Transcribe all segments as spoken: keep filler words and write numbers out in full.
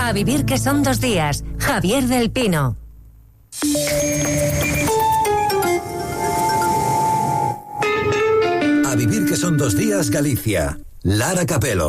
A vivir que son dos días. Javier del Pino. A vivir que son dos días, Galicia. Lara Capelo.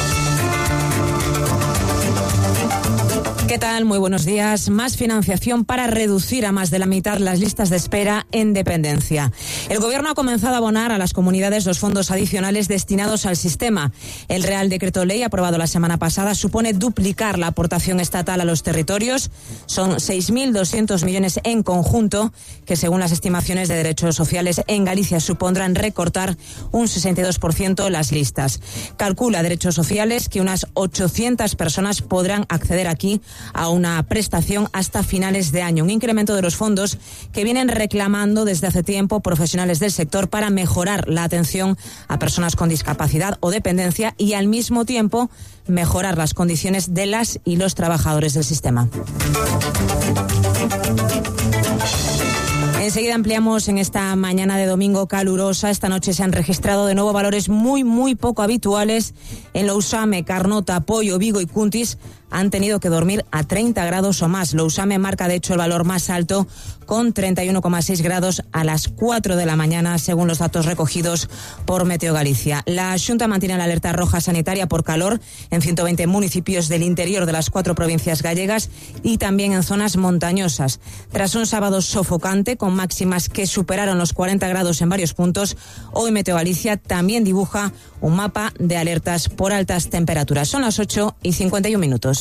¿Qué tal? Muy buenos días. Más financiación para reducir a más de la mitad las listas de espera en dependencia. El Gobierno ha comenzado a abonar a las comunidades los fondos adicionales destinados al sistema. El Real Decreto Ley aprobado la semana pasada supone duplicar la aportación estatal a los territorios. Son seis mil doscientos millones en conjunto, que según las estimaciones de derechos sociales en Galicia supondrán recortar un sesenta y dos por ciento las listas. Calcula Derechos Sociales que unas ochocientas personas podrán acceder aquí a una prestación hasta finales de año. Un incremento de los fondos que vienen reclamando desde hace tiempo profesionales del sector para mejorar la atención a personas con discapacidad o dependencia y al mismo tiempo mejorar las condiciones de las y los trabajadores del sistema. Enseguida ampliamos en esta mañana de domingo calurosa. Esta noche se han registrado de nuevo valores muy, muy poco habituales en Lousame, Carnota, Poio, Vigo y Cuntis. Han tenido que dormir a treinta grados o más. Lousame marca de hecho el valor más alto con treinta y uno coma seis grados a las cuatro de la mañana, según los datos recogidos por Meteo Galicia. La Xunta mantiene la alerta roja sanitaria por calor en ciento veinte municipios del interior de las cuatro provincias gallegas y también en zonas montañosas. Tras un sábado sofocante con máximas que superaron los cuarenta grados en varios puntos, hoy Meteo Galicia también dibuja un mapa de alertas por altas temperaturas. Son las ocho y cincuenta y un minutos.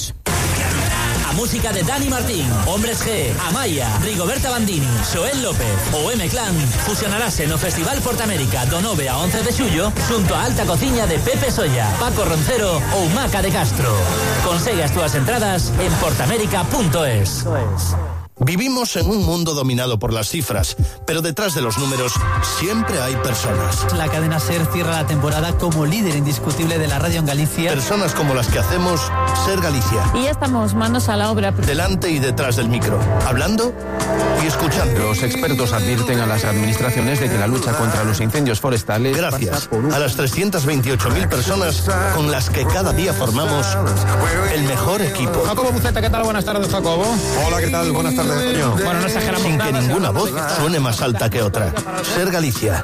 A música de Dani Martín, Hombres G, Amaya, Rigoberta Bandini, Xoel López o M-Clan fusionarase no Festival Portamérica do nove a once de xullo xunto a alta cociña de Pepe Solla, Paco Roncero ou Maca de Castro. Consegue as túas entradas en portamérica punto es. Vivimos en un mundo dominado por las cifras, pero detrás de los números siempre hay personas. La cadena SER cierra la temporada como líder indiscutible de la radio en Galicia. Personas como las que hacemos Ser Galicia. Y ya estamos manos a la obra. Delante y detrás del micro, hablando y escuchando. Los expertos advierten a las administraciones de que la lucha contra los incendios forestales... Gracias a las trescientas veintiocho mil personas con las que cada día formamos el mejor equipo. Jacobo Buceta, ¿qué tal? Buenas tardes, Jacobo. Hola, ¿qué tal? Buenas tardes. Bueno, no exageramos sin nada, que ninguna voz suene más alta que otra. Ser Galicia,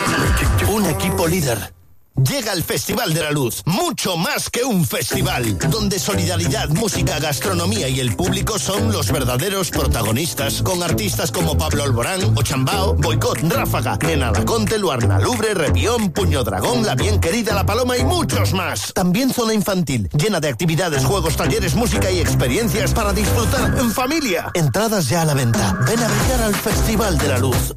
un equipo líder. Llega el Festival de la Luz, mucho más que un festival, donde solidaridad, música, gastronomía y el público son los verdaderos protagonistas, con artistas como Pablo Alborán, Ochambao, Boicot, Ráfaga, Nena Laconte, Luarna Lubre, Repión, Puño Dragón, La Bien Querida, La Paloma y muchos más. También zona infantil, llena de actividades, juegos, talleres, música y experiencias para disfrutar en familia. Entradas ya a la venta. Ven a brillar al Festival de la Luz.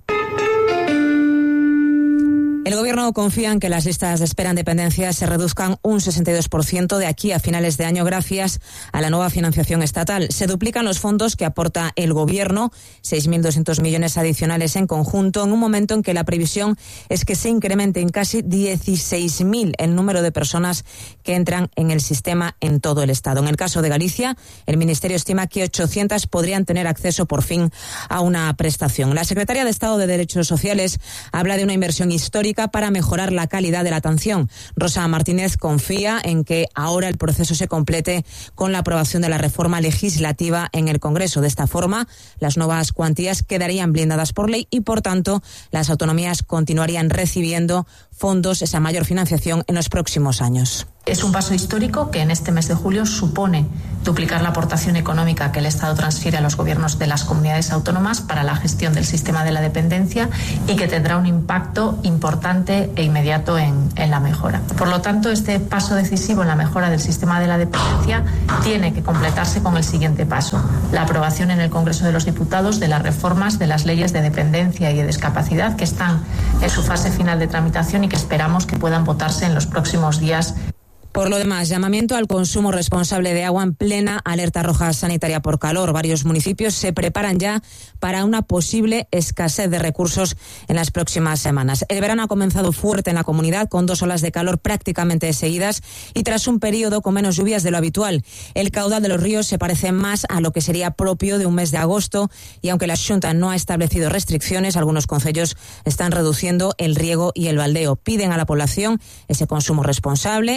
El Gobierno confía en que las listas de espera en dependencia se reduzcan un sesenta y dos por ciento de aquí a finales de año gracias a la nueva financiación estatal. Se duplican los fondos que aporta el Gobierno, seis mil doscientos millones adicionales en conjunto, en un momento en que la previsión es que se incremente en casi dieciséis mil el número de personas que entran en el sistema en todo el Estado. En el caso de Galicia, el Ministerio estima que ochocientas podrían tener acceso por fin a una prestación. La Secretaria de Estado de Derechos Sociales habla de una inversión histórica para mejorar la calidad de la atención. Rosa Martínez confía en que ahora el proceso se complete con la aprobación de la reforma legislativa en el Congreso. De esta forma, las nuevas cuantías quedarían blindadas por ley y, por tanto, las autonomías continuarían recibiendo fondos, esa mayor financiación en los próximos años. Es un paso histórico que en este mes de julio supone duplicar la aportación económica que el Estado transfiere a los gobiernos de las comunidades autónomas para la gestión del sistema de la dependencia y que tendrá un impacto importante e inmediato en, en la mejora. Por lo tanto, este paso decisivo en la mejora del sistema de la dependencia tiene que completarse con el siguiente paso: la aprobación en el Congreso de los Diputados de las reformas de las leyes de dependencia y de discapacidad que están en su fase final de tramitación y que esperamos que puedan votarse en los próximos días. Por lo demás, llamamiento al consumo responsable de agua en plena alerta roja sanitaria por calor. Varios municipios se preparan ya para una posible escasez de recursos en las próximas semanas. El verano ha comenzado fuerte en la comunidad, con dos olas de calor prácticamente seguidas y tras un periodo con menos lluvias de lo habitual. El caudal de los ríos se parece más a lo que sería propio de un mes de agosto y aunque la Xunta no ha establecido restricciones, algunos concellos están reduciendo el riego y el baldeo. Piden a la población ese consumo responsable. Empieza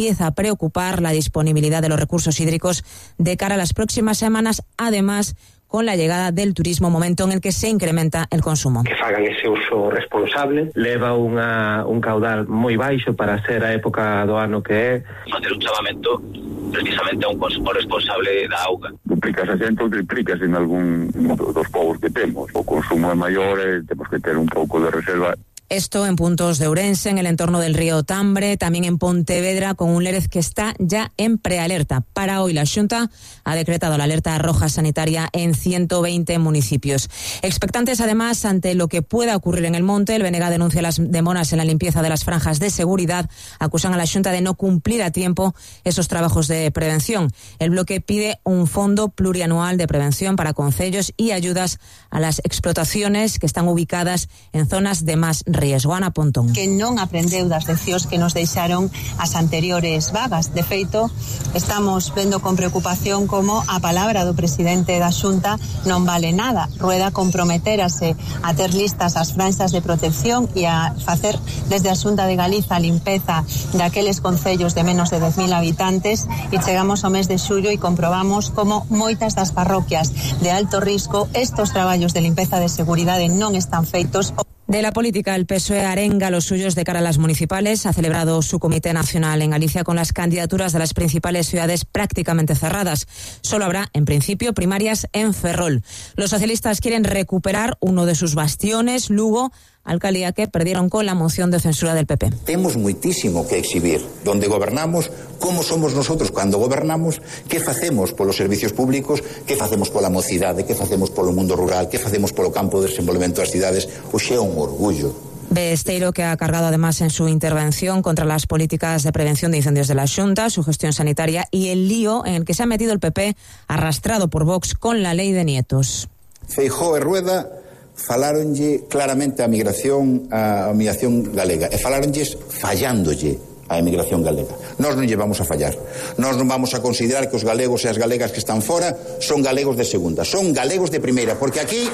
empieza a preocupar la disponibilidad de los recursos hídricos de cara a las próximas semanas, además con la llegada del turismo, momento en el que se incrementa el consumo. Que fagan ese uso responsable, leva unha, un caudal moi baixo para ser a época do ano que é. Facer un chamamento precisamente a un consumo responsable da auga. Duplicas a xente ou triplicas en algún dos povos que temos. O consumo é maior e temos que ter un pouco de reserva. Esto en puntos de Ourense, en el entorno del río Tambre, también en Pontevedra, con un Lérez que está ya en prealerta. Para hoy la Xunta ha decretado la alerta roja sanitaria en ciento veinte municipios. Expectantes además ante lo que pueda ocurrir en el monte, el B N G denuncia las demoras en la limpieza de las franjas de seguridad, acusan a la Xunta de no cumplir a tiempo esos trabajos de prevención. El bloque pide un fondo plurianual de prevención para concellos y ayudas a las explotaciones que están ubicadas en zonas de más riesgo. Ana Pontón. Que non aprendeu das leccións que nos deixaron as anteriores vagas. De feito, estamos vendo con preocupación como a palabra do presidente da Xunta non vale nada. Rueda comprometerase a ter listas as franxas de protección e a facer desde a Xunta de Galiza a limpeza daqueles concellos de menos de dez mil habitantes e chegamos ao mes de xullo e comprobamos como moitas das parroquias de alto risco estos traballos de limpeza de seguridade non están feitos. De la política, el P S O E arenga a los suyos de cara a las municipales. Ha celebrado su comité nacional en Galicia con las candidaturas de las principales ciudades prácticamente cerradas. Solo habrá, en principio, primarias en Ferrol. Los socialistas quieren recuperar uno de sus bastiones, Lugo, alcaldía que perdieron con la moción de censura del P P. Temos muitísimo que exhibir. Donde gobernamos, como somos nosotros cando gobernamos, que facemos polos servicios públicos, que facemos pola mocidade, que facemos polo mundo rural, que facemos polo campo de desenvolvemento das cidades. Oxe é un orgullo. Besteiro, que ha cargado además en su intervención contra las políticas de prevención de incendios de la Xunta, su gestión sanitaria y el lío en el que se ha metido el P P, arrastrado por Vox con la ley de nietos. Feijóo e Rueda falaronlle claramente a migración a migración galega e falaronlles fallándolle a emigración galega. Nós non lle vamos a fallar. Nós non vamos a considerar que os galegos e as galegas que están fora son galegos de segunda, son galegos de primeira, porque aquí...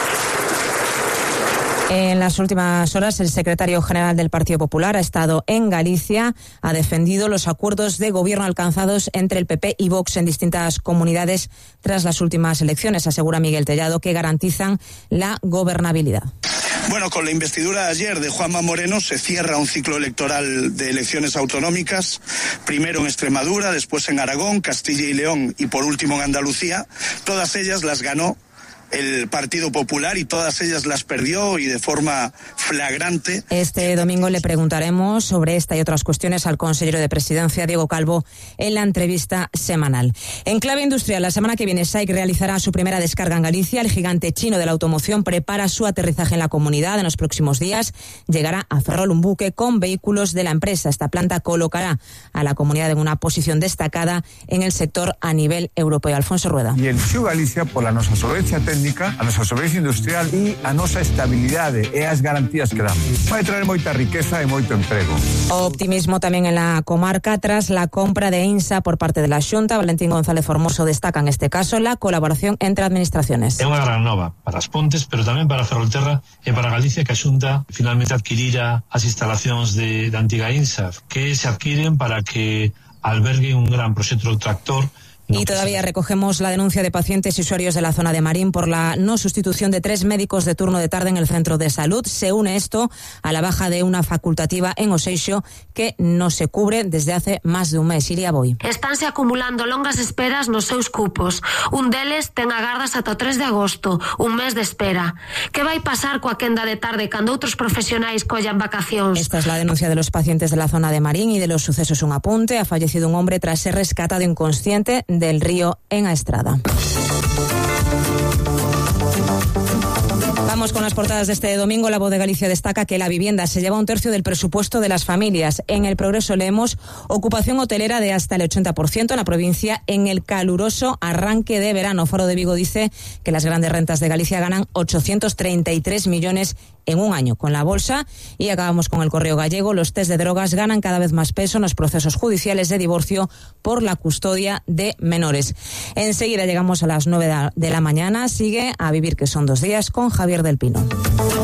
En las últimas horas, el secretario general del Partido Popular ha estado en Galicia, ha defendido los acuerdos de gobierno alcanzados entre el P P y Vox en distintas comunidades tras las últimas elecciones, asegura Miguel Tellado, que garantizan la gobernabilidad. Bueno, con la investidura de ayer de Juanma Moreno se cierra un ciclo electoral de elecciones autonómicas, primero en Extremadura, después en Aragón, Castilla y León y por último en Andalucía. Todas ellas las ganó el Partido Popular y todas ellas las perdió y de forma flagrante. Este domingo le preguntaremos sobre esta y otras cuestiones al consejero de Presidencia, Diego Calvo, en la entrevista semanal. En clave industrial, la semana que viene SAIC realizará su primera descarga en Galicia. El gigante chino de la automoción prepara su aterrizaje en la comunidad. En los próximos días llegará a Ferrol un buque con vehículos de la empresa. Esta planta colocará a la comunidad en una posición destacada en el sector a nivel europeo. Alfonso Rueda. Y el Xu Galicia, por la nosa solvencia técnica, a nosa solvencia industrial e a nosa estabilidade e as garantías que damos. Vai traer moita riqueza e moito emprego. Optimismo tamén en la comarca tras la compra de INSA por parte de la Xunta. Valentín González Formoso destaca en este caso la colaboración entre administraciones. É unha gran nova para as Pontes, pero tamén para Ferrolterra e para Galicia, que a Xunta finalmente adquirira as instalacións de, de antiga INSA, que se adquiren para que albergue un gran proxecto tractor. Y todavía recogemos la denuncia de pacientes y usuarios de la zona de Marín por la no sustitución de tres médicos de turno de tarde en el centro de salud. Se une esto a la baja de una facultativa en Oseixo que no se cubre desde hace más de un mes. Iria Boi. Estánse acumulando longas esperas nos seus cupos. Un deles ten agardas ata o tres de agosto, un mes de espera. Que vai pasar coa quenda de tarde cando outros profesionais collan vacacións? Esta es la denuncia de los pacientes de la zona de Marín y de los sucesos. Un apunte: ha fallecido un hombre tras ser rescatado inconsciente del río en Aestrada. Vamos con las portadas de este domingo. La Voz de Galicia destaca que la vivienda se lleva un tercio del presupuesto de las familias. En El Progreso leemos ocupación hotelera de hasta el ochenta por ciento en la provincia en el caluroso arranque de verano. Foro de Vigo dice que las grandes rentas de Galicia ganan ochocientos treinta y tres millones en un año con la bolsa. Y acabamos con El Correo Gallego. Los test de drogas ganan cada vez más peso en los procesos judiciales de divorcio por la custodia de menores. Enseguida llegamos a las nueve de la mañana. Sigue A Vivir, que son dos días, con Javier del Pino.